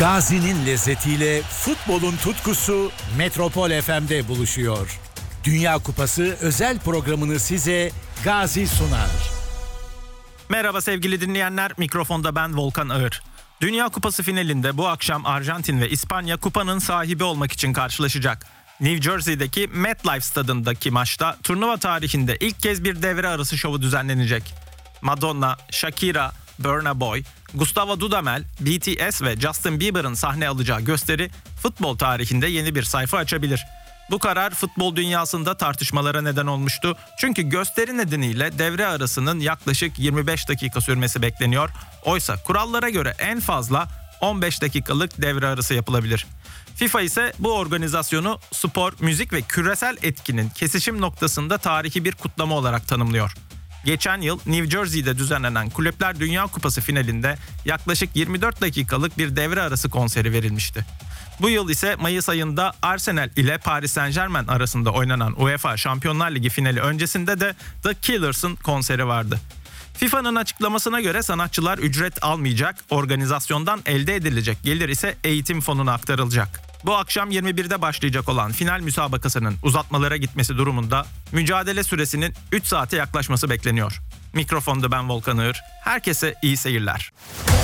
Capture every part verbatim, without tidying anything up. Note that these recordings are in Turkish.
Gazi'nin lezzetiyle futbolun tutkusu Metropol F M'de buluşuyor. Dünya Kupası özel programını size Gazi sunar. Merhaba sevgili dinleyenler, mikrofonda ben Volkan Ağır. Dünya Kupası finalinde bu akşam Arjantin ve İspanya kupanın sahibi olmak için karşılaşacak. New Jersey'deki MetLife stadındaki maçta turnuva tarihinde ilk kez bir devre arası şovu düzenlenecek. Madonna, Shakira, Burna Boy, Gustavo Dudamel, B T S ve Justin Bieber'ın sahne alacağı gösteri futbol tarihinde yeni bir sayfa açabilir. Bu karar futbol dünyasında tartışmalara neden olmuştu. Çünkü gösteri nedeniyle devre arasının yaklaşık yirmi beş dakika sürmesi bekleniyor. Oysa kurallara göre en fazla on beş dakikalık devre arası yapılabilir. FIFA ise bu organizasyonu spor, müzik ve küresel etkinin kesişim noktasında tarihi bir kutlama olarak tanımlıyor. Geçen yıl New Jersey'de düzenlenen Kulüpler Dünya Kupası finalinde yaklaşık yirmi dört dakikalık bir devre arası konseri verilmişti. Bu yıl ise Mayıs ayında Arsenal ile Paris Saint-Germain arasında oynanan UEFA Şampiyonlar Ligi finali öncesinde de The Killers'ın konseri vardı. FIFA'nın açıklamasına göre sanatçılar ücret almayacak, organizasyondan elde edilecek gelir ise eğitim fonuna aktarılacak. Bu akşam yirmi birde başlayacak olan final müsabakasının uzatmalara gitmesi durumunda mücadele süresinin üç saate yaklaşması bekleniyor. Mikrofonda ben Volkan Ağır. Herkese iyi seyirler.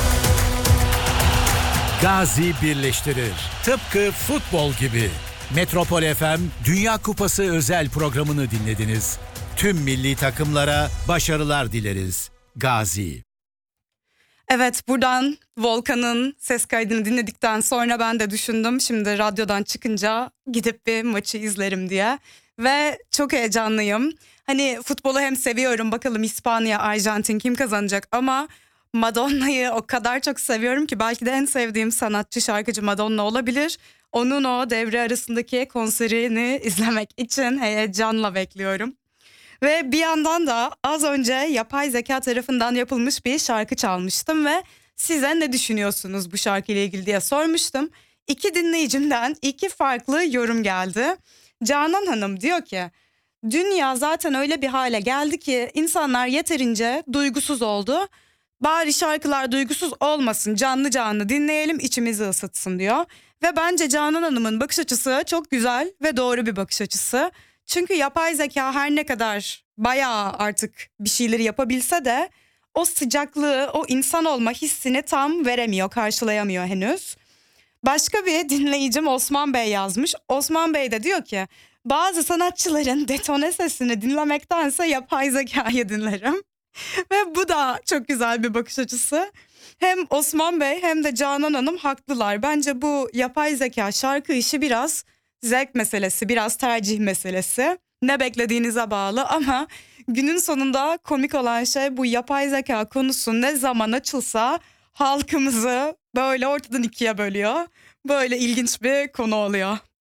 Gazi birleştirir. Tıpkı futbol gibi. Metropol F M Dünya Kupası özel programını dinlediniz. Tüm milli takımlara başarılar dileriz. Gazi. Evet, buradan Volkan'ın ses kaydını dinledikten sonra ben de düşündüm. Şimdi radyodan çıkınca gidip bir maçı izlerim diye. Ve çok heyecanlıyım. Hani futbolu hem seviyorum, bakalım İspanya, Arjantin kim kazanacak, ama Madonna'yı o kadar çok seviyorum ki belki de en sevdiğim sanatçı, şarkıcı Madonna olabilir. Onun o devre arasındaki konserini izlemek için heyecanla bekliyorum. Ve bir yandan da az önce yapay zeka tarafından yapılmış bir şarkı çalmıştım ve size ne düşünüyorsunuz bu şarkıyla ilgili diye sormuştum. İki dinleyicimden iki farklı yorum geldi. Canan Hanım diyor ki, dünya zaten öyle bir hale geldi ki insanlar yeterince duygusuz oldu. Bari şarkılar duygusuz olmasın, canlı canlı dinleyelim, içimizi ısıtsın diyor. Ve bence Canan Hanım'ın bakış açısı çok güzel ve doğru bir bakış açısı. Çünkü yapay zeka her ne kadar bayağı artık bir şeyleri yapabilse de o sıcaklığı, o insan olma hissini tam veremiyor, karşılayamıyor henüz. Başka bir dinleyicim Osman Bey yazmış. Osman Bey de diyor ki, bazı sanatçıların detone sesini dinlemektense yapay zekayı dinlerim. Ve bu da çok güzel bir bakış açısı. Hem Osman Bey hem de Canan Hanım haklılar. Bence bu yapay zeka şarkı işi biraz zevk meselesi, biraz tercih meselesi. Ne beklediğinize bağlı, ama günün sonunda komik olan şey bu yapay zeka konusu ne zaman açılsa halkımızı böyle ortadan ikiye bölüyor. Böyle ilginç bir konu oluyor.